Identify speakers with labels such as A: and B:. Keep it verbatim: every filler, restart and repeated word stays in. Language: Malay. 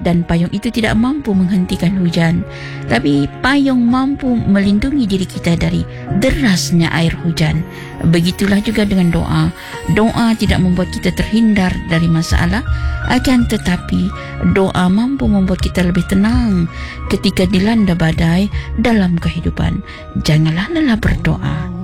A: dan payung itu tidak mampu menghentikan hujan. Tapi payung mampu melindungi diri kita dari derasnya air hujan. Begitulah juga dengan doa. Doa tidak membuat kita terhindar dari masalah, akan tetapi doa mampu membuat kita lebih tenang ketika dilanda badai dalam kehidupan. Janganlah lelah berdoa.